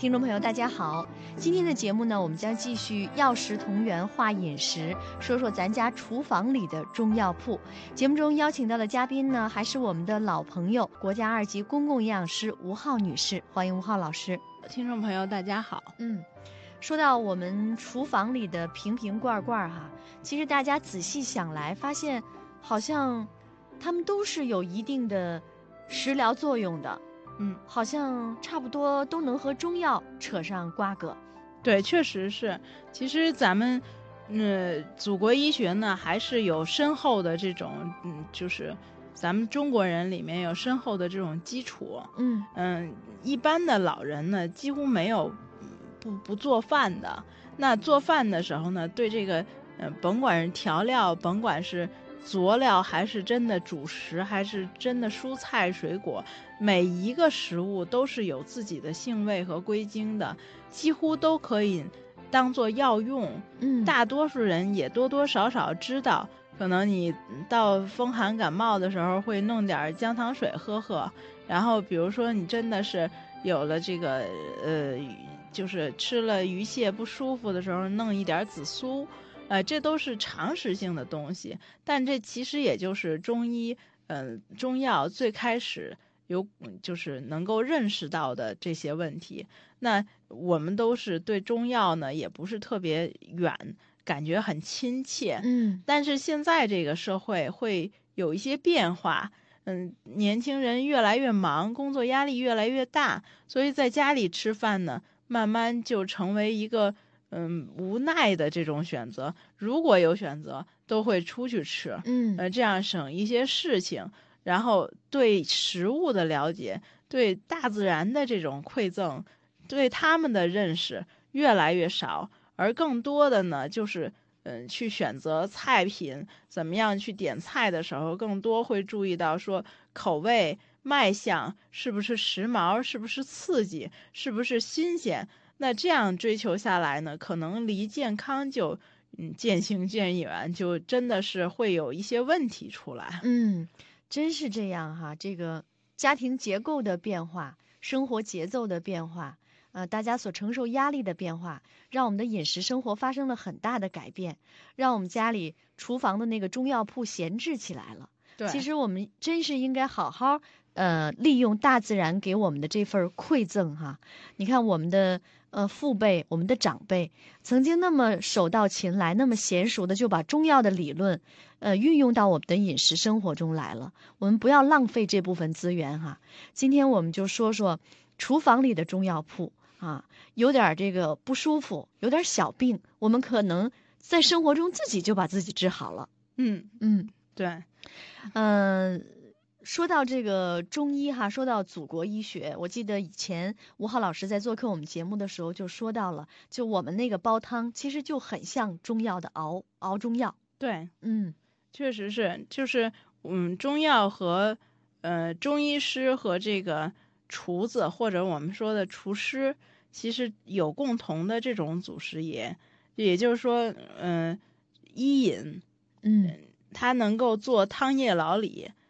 听众朋友大家好，今天的节目呢，我们将继续药食同源话饮食，说说咱家厨房里的中药铺。节目中邀请到的嘉宾呢，还是我们的老朋友，国家2级公共营养师吴浩女士，欢迎吴浩老师。 听众朋友大家好。 说到我们厨房里的瓶瓶罐罐哈，其实大家仔细想来，发现好像它们都是有一定的食疗作用的。好像差不多都能和中药扯上瓜葛。 对，确实是。其实咱们祖国医学呢还是有深厚的这种就是咱们中国人里面有深厚的这种基础。一般的老人呢几乎没有不做饭的。那做饭的时候呢，对这个甭管是调料，甭管是佐料，还是真的主食，还是真的蔬菜水果，每一个食物都是有自己的性味和归经的，几乎都可以当做药用。大多数人也多多少少知道，可能你到风寒感冒的时候会弄点姜糖水喝，然后比如说你真的是有了这个就是吃了鱼蟹不舒服的时候弄一点紫苏，这都是常识性的东西。但这其实也就是中医中药最开始就是能够认识到的这些问题。那我们都是对中药呢也不是特别远，感觉很亲切。但是现在这个社会会有一些变化。年轻人越来越忙，工作压力越来越大，所以在家里吃饭呢慢慢就成为一个无奈的这种选择。如果有选择都会出去吃。这样省一些事情，然后对食物的了解，对大自然的这种馈赠，对他们的认识越来越少，而更多的呢就是去选择菜品，怎么样去点菜的时候更多会注意到说口味卖相是不是时髦，是不是刺激，是不是新鲜。那这样追求下来呢，可能离健康就渐行渐远，就真的是会有一些问题出来。 真是这样哈。这个家庭结构的变化，生活节奏的变化，大家所承受压力的变化，让我们的饮食生活发生了很大的改变，让我们家里厨房的那个中药铺闲置起来了。 对， 其实我们真是应该好好利用大自然给我们的这份馈赠哈。你看我们的父辈，我们的长辈曾经那么手到擒来，那么娴熟的就把中药的理论运用到我们的饮食生活中来了。我们不要浪费这部分资源哈。今天我们就说说厨房里的中药铺啊，有点这个不舒服，有点小病，我们可能在生活中自己就把自己治好了。 对。 说到这个中医哈，说到祖国医学，我记得以前吴浩老师在做客我们节目的时候就说到了，就我们那个煲汤其实就很像中药的熬中药。 对，确实是，就是中药和中医师和这个厨子或者我们说的厨师，其实有共同的这种祖师爷。也就是说医饮他能够做汤液醪里，